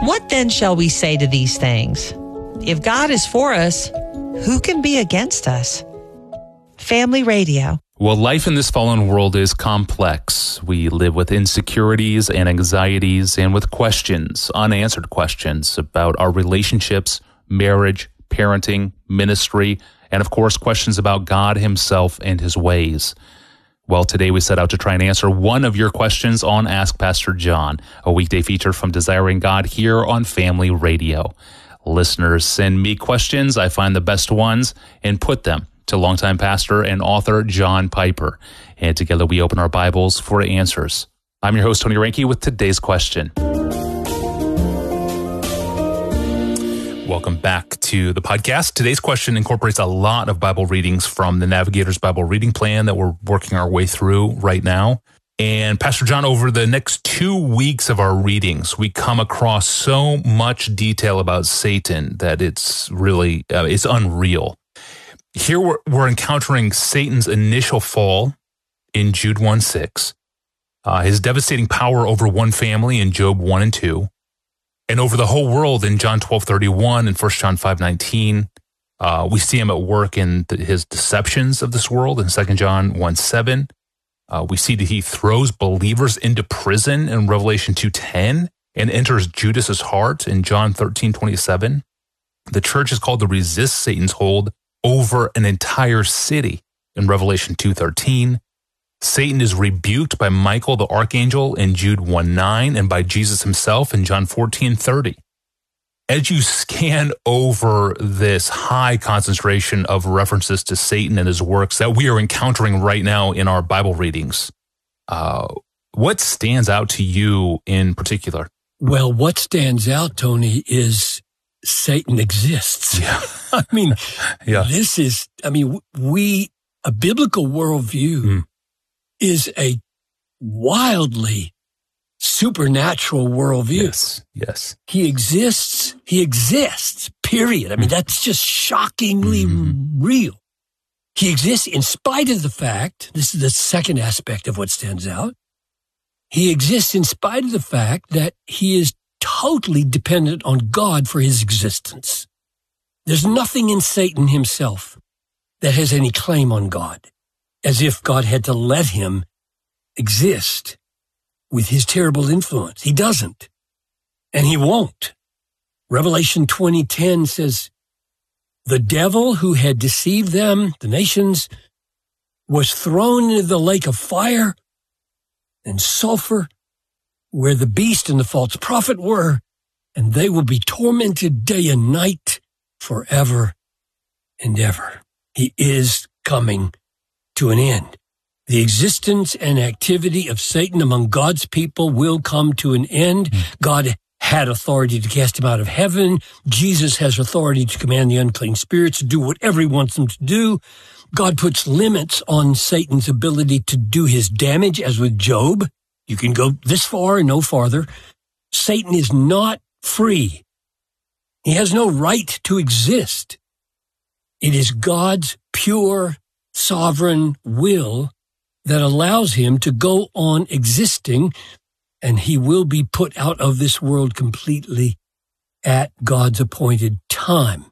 What then shall we say to these things? If God is for us, who can be against us? Family Radio. Well, life in this fallen world is complex. We live with insecurities and anxieties and with questions, unanswered questions about our relationships, marriage, parenting, ministry, and of course, questions about God himself and his ways. Well, today we set out to try and answer one of your questions on Ask Pastor John, a weekday feature from Desiring God here on Family Radio. Listeners send me questions. I find the best ones and put them to longtime pastor and author John Piper. And together we open our Bibles for answers. I'm your host, Tony Reinke, with today's question. Welcome back to the podcast. Today's question incorporates a lot of Bible readings from the Navigator's Bible Reading Plan that we're working our way through right now. And Pastor John, over the next 2 weeks of our readings, we come across so much detail about Satan that it's really, it's unreal. Here we're encountering Satan's initial fall in Jude 1:6, his devastating power over one family in Job 1 and 2, and over the whole world in John 12:31 and 1 John 5:19. We see him at work in his deceptions of this world in 2 John 1:7. We see that he throws believers into prison in Revelation 2:10 and enters Judas's heart in John 13:27. The church is called to resist Satan's hold over an entire city in Revelation 2:13. Satan is rebuked by Michael the archangel in Jude 1:9 and by Jesus himself in John 14:30. As you scan over this high concentration of references to Satan and his works that we are encountering right now in our Bible readings, what stands out to you in particular? Well, what stands out, Tony, is Satan exists. Yeah. I mean, yeah. A biblical worldview is a wildly supernatural worldview. Yes. He exists, period. I mean, that's just shockingly real. He exists in spite of the fact, this is the second aspect of what stands out, he exists in spite of the fact that he is totally dependent on God for his existence. There's nothing in Satan himself that has any claim on God, as if God had to let him exist with his terrible influence. He doesn't, and he won't. Revelation 20:10 says, the devil who had deceived them, the nations, was thrown into the lake of fire and sulfur, where the beast and the false prophet were, and they will be tormented day and night forever and ever. He is coming to an end. The existence and activity of Satan among God's people will come to an end. God had authority to cast him out of heaven. Jesus has authority to command the unclean spirits to do whatever he wants them to do. God puts limits on Satan's ability to do his damage, as with Job. You can go this far and no farther. Satan is not free. He has no right to exist. It is God's pure, sovereign will that allows him to go on existing, and he will be put out of this world completely at God's appointed time.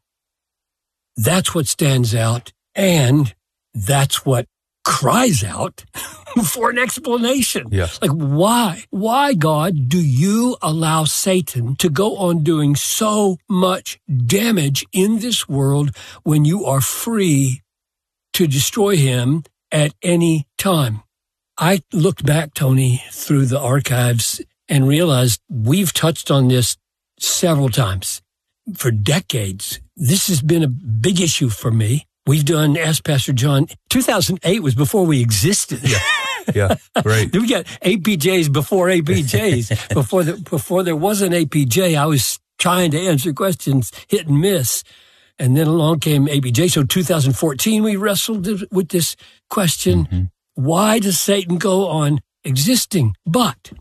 That's what stands out, and that's what cries out for an explanation. Yeah. Like, why? Why, God, do you allow Satan to go on doing so much damage in this world when you are free to destroy him at any time? I looked back, Tony, through the archives and realized we've touched on this several times. For decades, this has been a big issue for me. We've done Ask Pastor John. 2008 was before we existed. Yeah, right. We got APJs before APJs. Before there was an APJ, I was trying to answer questions, hit and miss. And then along came APJ. So 2014, we wrestled with this question. Why does Satan go on existing? But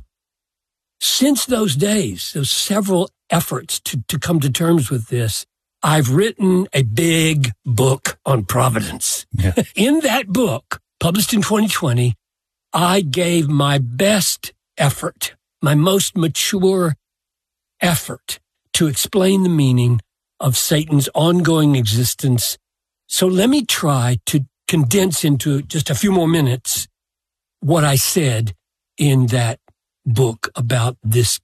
since those days, those several efforts to come to terms with this, I've written a big book on providence. Yeah. In that book, published in 2020, I gave my best effort, my most mature effort to explain the meaning of Satan's ongoing existence. So let me try to condense into just a few more minutes what I said in that book about this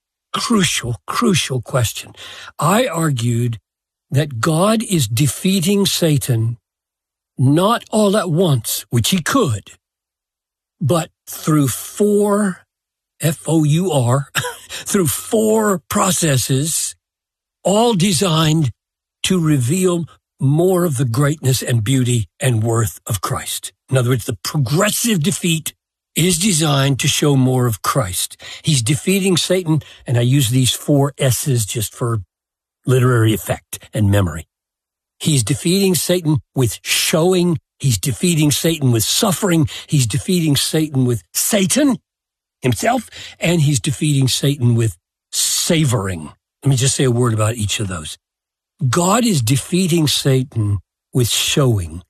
crucial question. I argued that God is defeating Satan not all at once, which he could, but through four, F-O-U-R, through four processes, all designed to reveal more of the greatness and beauty and worth of Christ. In other words, the progressive defeat is designed to show more of Christ. He's defeating Satan, and I use these four S's just for literary effect and memory. He's defeating Satan with showing. He's defeating Satan with suffering. He's defeating Satan with Satan himself, and he's defeating Satan with savoring. Let me just say a word about each of those. God is defeating Satan with showing.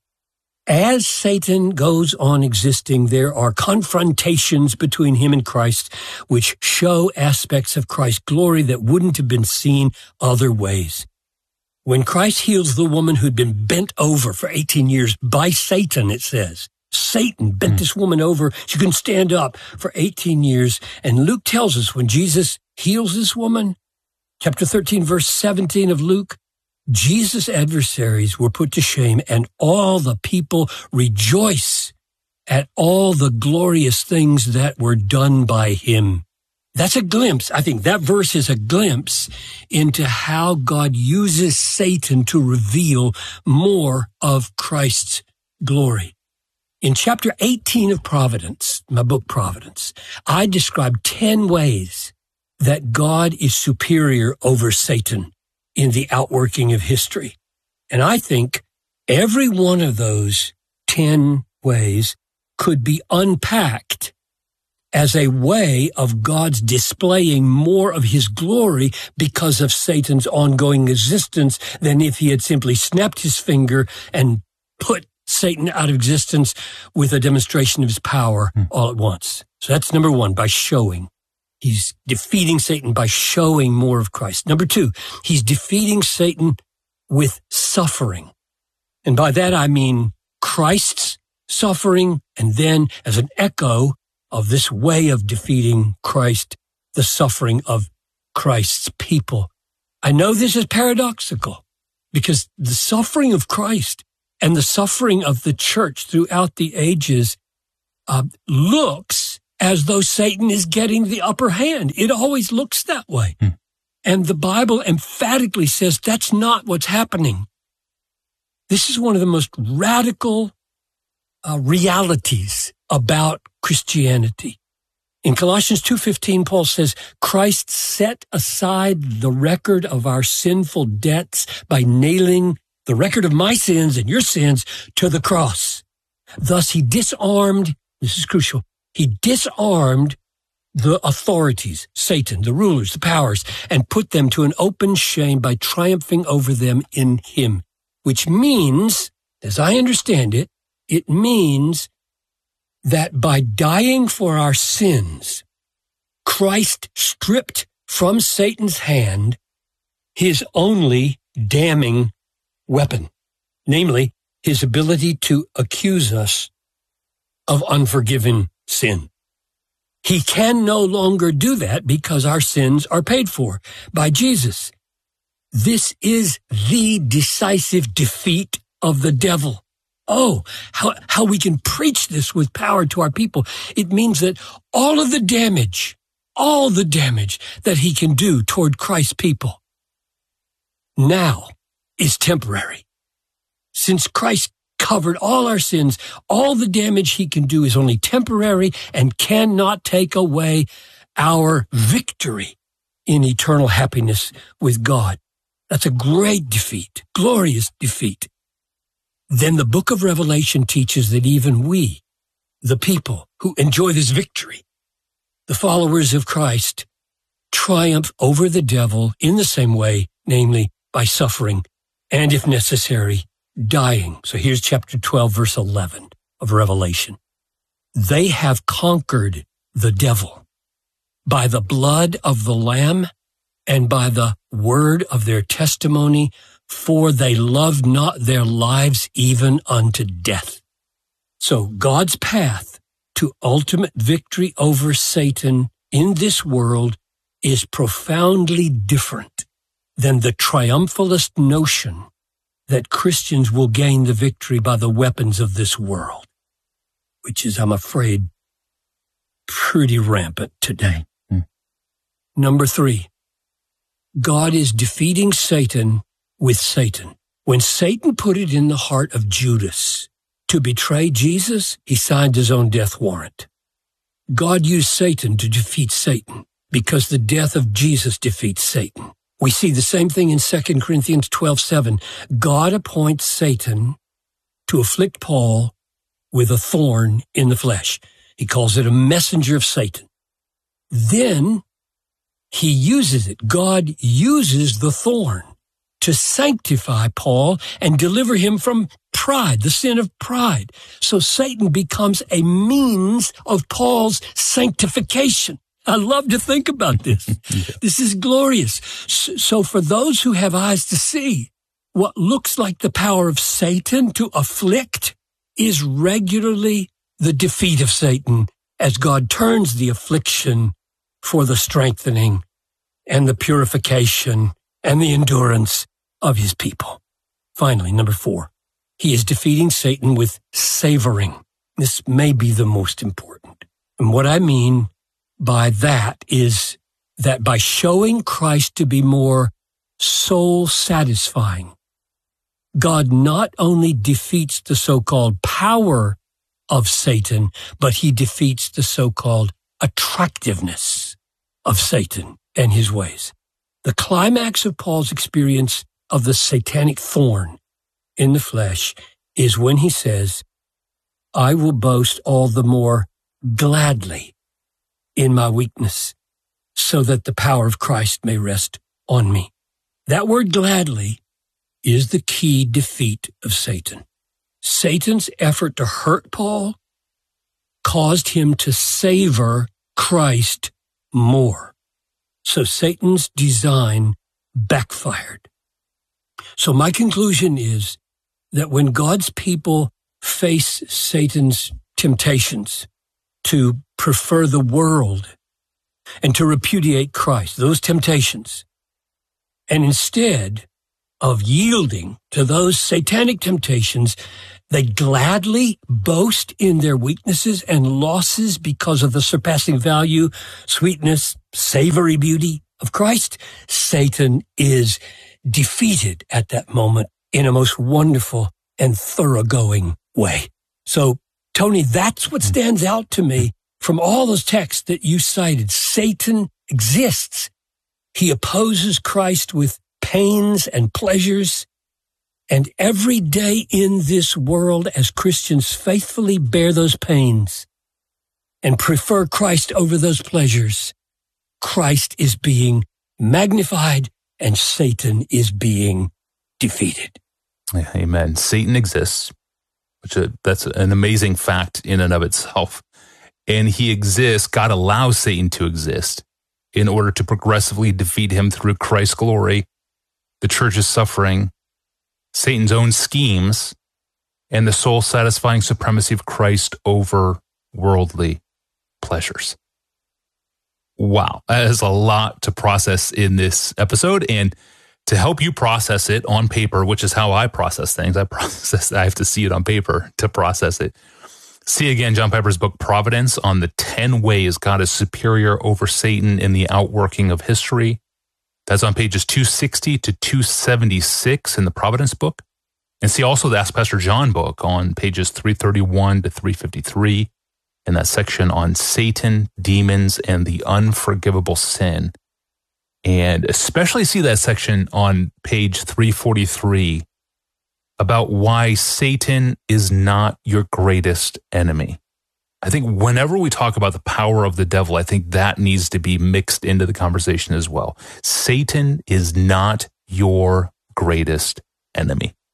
As Satan goes on existing, there are confrontations between him and Christ, which show aspects of Christ's glory that wouldn't have been seen other ways. When Christ heals the woman who'd been bent over for 18 years by Satan, it says, Satan bent this woman over. She couldn't stand up for 18 years. And Luke tells us when Jesus heals this woman, chapter 13, verse 17 of Luke, Jesus' adversaries were put to shame, and all the people rejoice at all the glorious things that were done by him. That's a glimpse. I think that verse is a glimpse into how God uses Satan to reveal more of Christ's glory. In chapter 18 of Providence, my book Providence, I describe 10 ways that God is superior over Satan in the outworking of history. And I think every one of those 10 ways could be unpacked as a way of God's displaying more of his glory because of Satan's ongoing existence than if he had simply snapped his finger and put Satan out of existence with a demonstration of his power all at once. So that's number one, by showing. He's defeating Satan by showing more of Christ. Number two, he's defeating Satan with suffering. And by that I mean Christ's suffering, and then as an echo of this way of defeating Christ, the suffering of Christ's people. I know this is paradoxical because the suffering of Christ and the suffering of the church throughout the ages looks as though Satan is getting the upper hand. It always looks that way. And the Bible emphatically says that's not what's happening. This is one of the most radical realities about Christianity. In Colossians 2:15, Paul says, Christ set aside the record of our sinful debts by nailing the record of my sins and your sins to the cross. Thus he disarmed, this is crucial, he disarmed the authorities, Satan, the rulers, the powers, and put them to an open shame by triumphing over them in him. Which means, as I understand it, it means that by dying for our sins, Christ stripped from Satan's hand his only damning weapon, namely his ability to accuse us of unforgiven sin. He can no longer do that because our sins are paid for by Jesus. This is the decisive defeat of the devil. Oh, how we can preach this with power to our people. It means that all the damage that he can do toward Christ's people now is temporary. Since Christ covered all our sins, all the damage he can do is only temporary and cannot take away our victory in eternal happiness with God. That's a great defeat, glorious defeat. Then the book of Revelation teaches that even we, the people who enjoy this victory, the followers of Christ, triumph over the devil in the same way, namely by suffering and, if necessary, dying. So here's chapter 12, verse 11 of Revelation. They have conquered the devil by the blood of the Lamb and by the word of their testimony, for they loved not their lives even unto death. So God's path to ultimate victory over Satan in this world is profoundly different than the triumphalist notion that Christians will gain the victory by the weapons of this world, which is, I'm afraid, pretty rampant today. Number 3, God is defeating Satan with Satan. When Satan put it in the heart of Judas to betray Jesus, he signed his own death warrant. God used Satan to defeat Satan because the death of Jesus defeats Satan. We see the same thing in 2 Corinthians 12:7. God appoints Satan to afflict Paul with a thorn in the flesh. He calls it a messenger of Satan. Then he uses it. God uses the thorn to sanctify Paul and deliver him from pride, the sin of pride. So Satan becomes a means of Paul's sanctification. I love to think about this. This is glorious. So for those who have eyes to see, what looks like the power of Satan to afflict is regularly the defeat of Satan as God turns the affliction for the strengthening and the purification and the endurance of his people. Finally, number 4, he is defeating Satan with savoring. This may be the most important. And what I mean by that is that by showing Christ to be more soul-satisfying, God not only defeats the so-called power of Satan, but he defeats the so-called attractiveness of Satan and his ways. The climax of Paul's experience of the satanic thorn in the flesh is when he says, I will boast all the more gladly in my weakness, so that the power of Christ may rest on me. That word gladly is the key defeat of Satan. Satan's effort to hurt Paul caused him to savor Christ more. So Satan's design backfired. So my conclusion is that when God's people face Satan's temptations to prefer the world and to repudiate Christ, those temptations, and instead of yielding to those satanic temptations, they gladly boast in their weaknesses and losses because of the surpassing value, sweetness, savory beauty of Christ, Satan is defeated at that moment in a most wonderful and thoroughgoing way. So, Tony, that's what stands out to me from all those texts that you cited. Satan exists. He opposes Christ with pains and pleasures. And every day in this world, as Christians faithfully bear those pains and prefer Christ over those pleasures, Christ is being magnified and Satan is being defeated. Yeah, amen. Satan exists, which that's an amazing fact in and of itself. And he exists, God allows Satan to exist in order to progressively defeat him through Christ's glory, the church's suffering, Satan's own schemes, and the soul-satisfying supremacy of Christ over worldly pleasures. Wow, that is a lot to process in this episode, and to help you process it on paper, which is how I process things. I have to see it on paper to process it. See again John Piper's book, Providence, on the 10 ways God is superior over Satan in the outworking of history. That's on pages 260 to 276 in the Providence book. And see also the Ask Pastor John book on pages 331 to 353 in that section on Satan, demons, and the unforgivable sin. And especially see that section on page 343 about why Satan is not your greatest enemy. I think whenever we talk about the power of the devil, I think that needs to be mixed into the conversation as well. Satan is not your greatest enemy.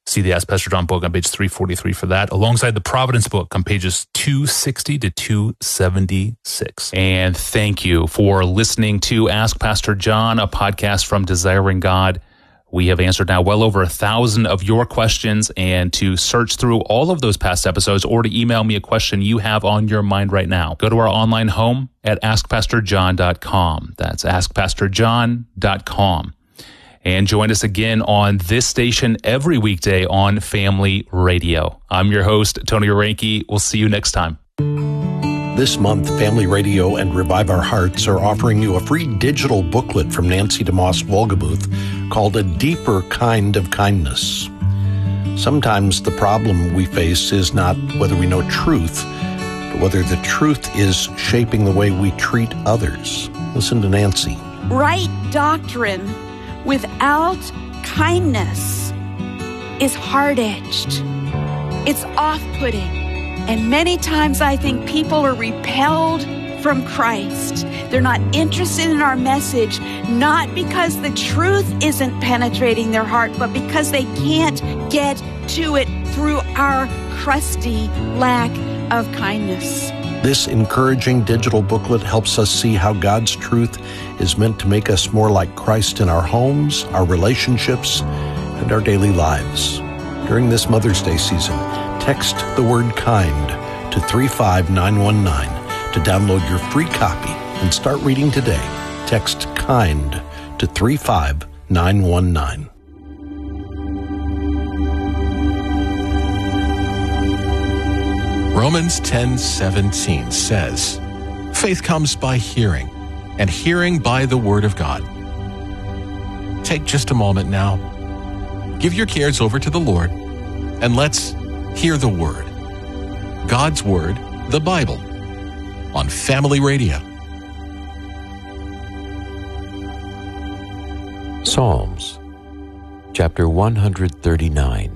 See the Ask Pastor John book on page 343 for that, alongside the Providence book on pages 260 to 276. And thank you for listening to Ask Pastor John, a podcast from Desiring God. We have answered now well over 1,000 of your questions, and to search through all of those past episodes or to email me a question you have on your mind right now, go to our online home at askpastorjohn.com. That's askpastorjohn.com. And join us again on this station every weekday on Family Radio. I'm your host, Tony Reinke. We'll see you next time. This month, Family Radio and Revive Our Hearts are offering you a free digital booklet from Nancy DeMoss Wolgemuth called A Deeper Kind of Kindness. Sometimes the problem we face is not whether we know truth, but whether the truth is shaping the way we treat others. Listen to Nancy. Right doctrine without kindness is hard-edged. It's off-putting. And many times I think people are repelled from Christ. They're not interested in our message, not because the truth isn't penetrating their heart, but because they can't get to it through our crusty lack of kindness. This encouraging digital booklet helps us see how God's truth is meant to make us more like Christ in our homes, our relationships, and our daily lives. During this Mother's Day season, text the word kind to 35919 to download your free copy and start reading today. Text kind to 35919. Romans 10:17 says, "Faith comes by hearing, and hearing by the word of God." Take just a moment now. Give your cares over to the Lord, and let's hear the Word. God's Word, the Bible, on Family Radio. Psalms, chapter 139.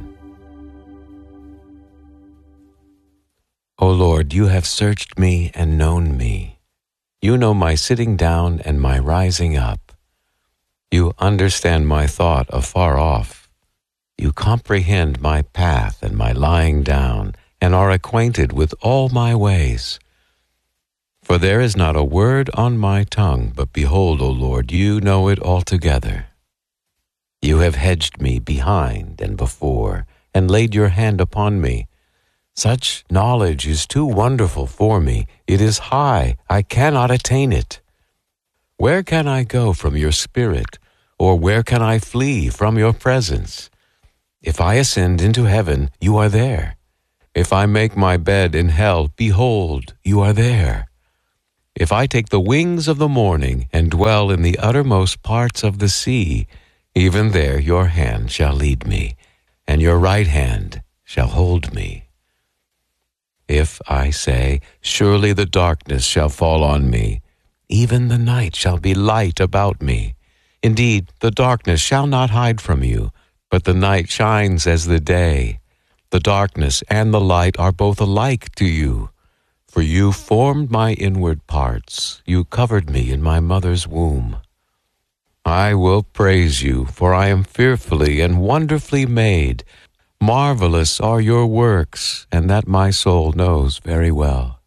O Lord, you have searched me and known me. You know my sitting down and my rising up. You understand my thought afar off. You comprehend my path and my lying down, and are acquainted with all my ways. For there is not a word on my tongue, but behold, O Lord, you know it altogether. You have hedged me behind and before, and laid your hand upon me. Such knowledge is too wonderful for me. It is high, I cannot attain it. Where can I go from your spirit, or where can I flee from your presence? If I ascend into heaven, you are there. If I make my bed in hell, behold, you are there. If I take the wings of the morning and dwell in the uttermost parts of the sea, even there your hand shall lead me, and your right hand shall hold me. If I say, surely the darkness shall fall on me, even the night shall be light about me. Indeed, the darkness shall not hide from you, but the night shines as the day. The darkness and the light are both alike to you. For you formed my inward parts. You covered me in my mother's womb. I will praise you, for I am fearfully and wonderfully made. Marvelous are your works, and that my soul knows very well.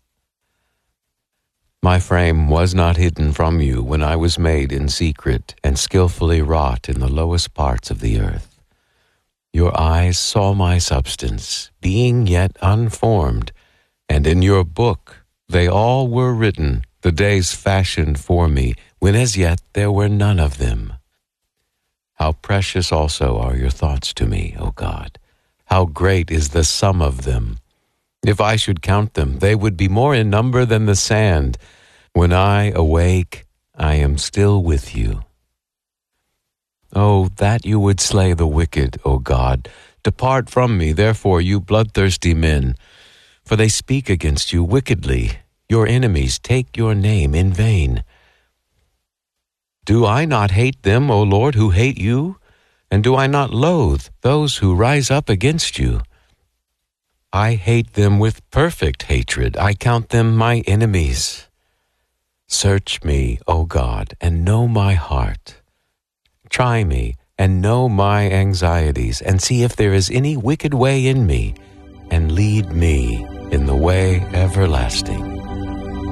My frame was not hidden from you when I was made in secret and skillfully wrought in the lowest parts of the earth. Your eyes saw my substance, being yet unformed, and in your book they all were written, the days fashioned for me, when as yet there were none of them. How precious also are your thoughts to me, O God! How great is the sum of them! If I should count them, they would be more in number than the sand. When I awake, I am still with you. Oh, that you would slay the wicked, O God! Depart from me, therefore, you bloodthirsty men, for they speak against you wickedly. Your enemies take your name in vain. Do I not hate them, O Lord, who hate you? And do I not loathe those who rise up against you? I hate them with perfect hatred. I count them my enemies. Search me, O God, and know my heart. Try me and know my anxieties, and see if there is any wicked way in me, and lead me in the way everlasting.